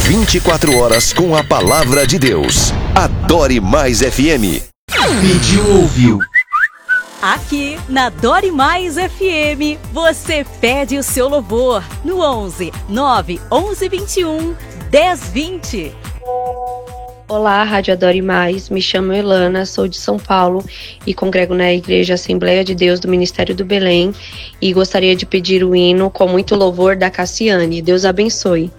24 horas com a palavra de Deus. Adore Mais FM. Pediu, ouviu. Aqui na Dore Mais FM, você pede o seu louvor no 11 9 11 21 10 20. Olá, Rádio Adore Mais, me chamo Elana, sou de São Paulo e congrego na Igreja Assembleia de Deus do Ministério do Belém e gostaria de pedir o hino Com Muito Louvor da Cassiane. Deus abençoe.